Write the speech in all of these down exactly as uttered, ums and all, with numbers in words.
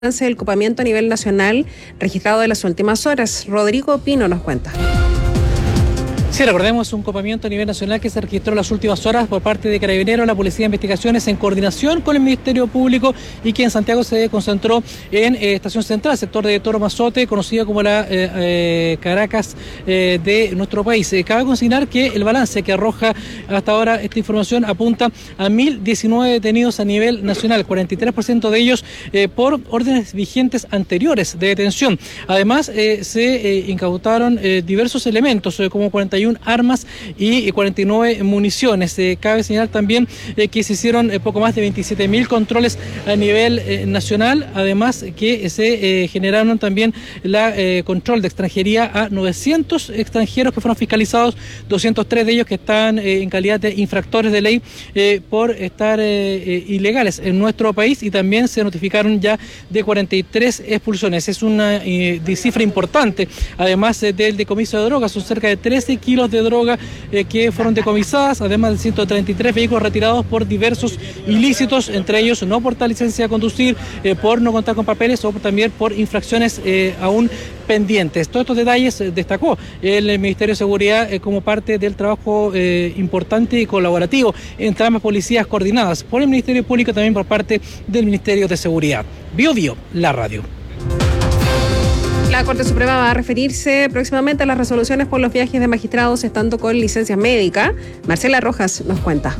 el copamiento a nivel nacional registrado en las últimas horas. Rodrigo Pino nos cuenta. Sí, recordemos un copamiento a nivel nacional que se registró en las últimas horas por parte de Carabineros, la Policía de Investigaciones, en coordinación con el Ministerio Público, y que en Santiago se concentró en eh, Estación Central, sector de Toro Mazote, conocido como la eh, eh, Caracas eh, de nuestro país. Eh, cabe consignar que el balance que arroja hasta ahora esta información apunta a mil diecinueve detenidos a nivel nacional, cuarenta y tres por ciento de ellos eh, por órdenes vigentes anteriores de detención. Además, eh, se eh, incautaron eh, diversos elementos, eh, como cuarenta y una armas y cuarenta y nueve municiones. Eh, cabe señalar también eh, que se hicieron eh, poco más de veintisiete mil controles a nivel eh, nacional, además que se eh, generaron también la eh, control de extranjería a novecientos extranjeros que fueron fiscalizados, doscientos tres de ellos que están eh, en calidad de infractores de ley eh, por estar eh, eh, ilegales en nuestro país, y también se notificaron ya de cuarenta y tres expulsiones. Es una eh, cifra importante, además eh, del decomiso de drogas. Son cerca de trece kilos de droga eh, que fueron decomisadas, además de ciento treinta y tres vehículos retirados por diversos ilícitos, entre ellos no portar licencia de conducir, eh, por no contar con papeles, o también por infracciones eh, aún pendientes. Todos estos detalles eh, destacó el Ministerio de Seguridad eh, como parte del trabajo eh, importante y colaborativo entre ambas policías coordinadas por el Ministerio Público, también por parte del Ministerio de Seguridad. Bio Bio, la radio. La Corte Suprema va a referirse próximamente a las resoluciones por los viajes de magistrados estando con licencia médica. Marcela Rojas nos cuenta.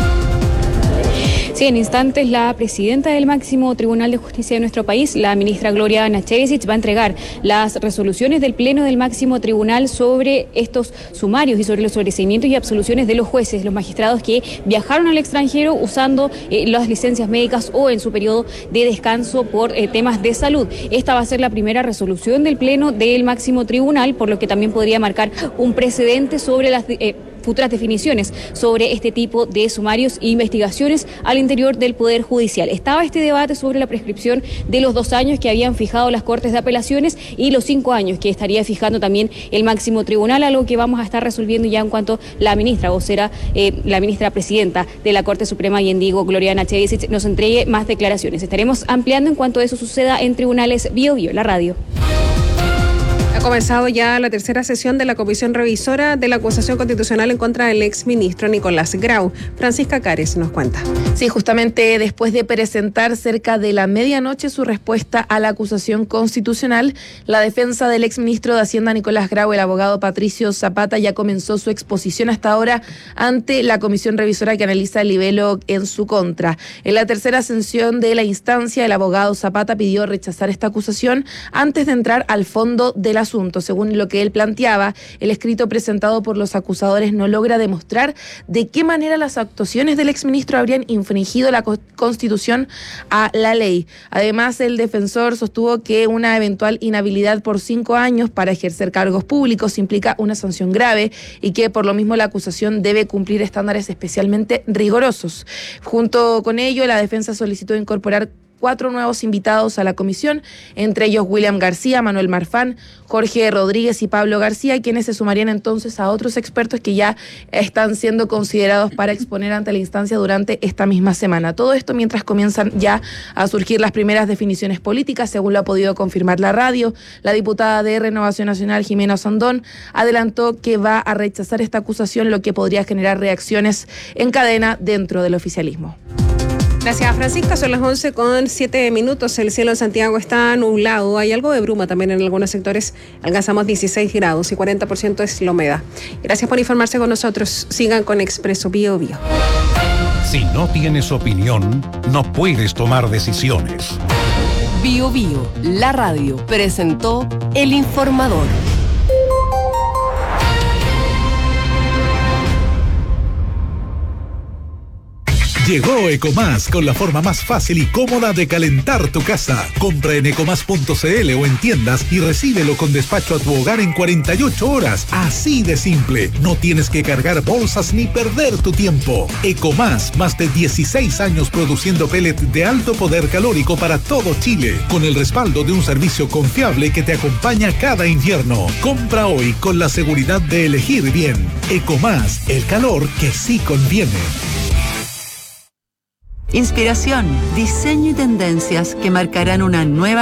Sí, en instantes la presidenta del máximo Tribunal de Justicia de nuestro país, la ministra Gloria Nachevicic, va a entregar las resoluciones del Pleno del máximo tribunal sobre estos sumarios y sobre los sobreseimientos y absoluciones de los jueces, los magistrados que viajaron al extranjero usando eh, las licencias médicas o en su periodo de descanso por eh, temas de salud. Esta va a ser la primera resolución del Pleno del máximo tribunal, por lo que también podría marcar un precedente sobre las Eh, futuras definiciones sobre este tipo de sumarios e investigaciones al interior del Poder Judicial. Estaba este debate sobre la prescripción de los dos años que habían fijado las Cortes de Apelaciones y los cinco años que estaría fijando también el máximo tribunal, algo que vamos a estar resolviendo ya en cuanto la ministra vocera, eh, la ministra presidenta de la Corte Suprema, y en Diego, Gloria Nachevicic, nos entregue más declaraciones. Estaremos ampliando en cuanto eso suceda en tribunales. Bio Bio, la radio. Ha comenzado ya la tercera sesión de la Comisión Revisora de la acusación constitucional en contra del exministro Nicolás Grau. Francisca Cares nos cuenta. Sí, justamente después de presentar cerca de la medianoche su respuesta a la acusación constitucional, la defensa del exministro de Hacienda Nicolás Grau, el abogado Patricio Zapata, ya comenzó su exposición hasta ahora ante la Comisión Revisora que analiza el libelo en su contra. En la tercera sesión de la instancia, el abogado Zapata pidió rechazar esta acusación antes de entrar al fondo de la asunto. Según lo que él planteaba, el escrito presentado por los acusadores no logra demostrar de qué manera las actuaciones del exministro habrían infringido la Constitución a la ley. Además, el defensor sostuvo que una eventual inhabilidad por cinco años para ejercer cargos públicos implica una sanción grave y que por lo mismo la acusación debe cumplir estándares especialmente rigurosos. Junto con ello, la defensa solicitó incorporar cuatro nuevos invitados a la comisión, entre ellos William García, Manuel Marfán, Jorge Rodríguez y Pablo García, quienes se sumarían entonces a otros expertos que ya están siendo considerados para exponer ante la instancia durante esta misma semana. Todo esto mientras comienzan ya a surgir las primeras definiciones políticas, según lo ha podido confirmar la radio. La diputada de Renovación Nacional, Jimena Osandón, adelantó que va a rechazar esta acusación, lo que podría generar reacciones en cadena dentro del oficialismo. Gracias, Francisca. Son las once con siete minutos. El cielo en Santiago está nublado. Hay algo de bruma también en algunos sectores. Alcanzamos dieciséis grados y cuarenta por ciento es la humedad. Gracias por informarse con nosotros. Sigan con Expreso Bio Bio. Si no tienes opinión, no puedes tomar decisiones. Bio Bio, la radio, presentó El Informador. Llegó Ecomás con la forma más fácil y cómoda de calentar tu casa. Compra en ecomás punto cl o en tiendas y recíbelo con despacho a tu hogar en cuarenta y ocho horas. Así de simple. No tienes que cargar bolsas ni perder tu tiempo. Ecomás, más de dieciséis años produciendo pellet de alto poder calórico para todo Chile, con el respaldo de un servicio confiable que te acompaña cada invierno. Compra hoy con la seguridad de elegir bien. Ecomás, el calor que sí conviene. Inspiración, diseño y tendencias que marcarán una nueva